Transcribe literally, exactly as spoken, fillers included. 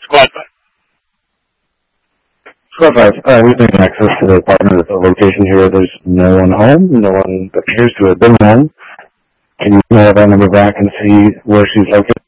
Squad five. Squad five, uh, we've been access to the apartment at the location here. There's no one home. No one appears to have been home. Can you mail that number back and see where she's located?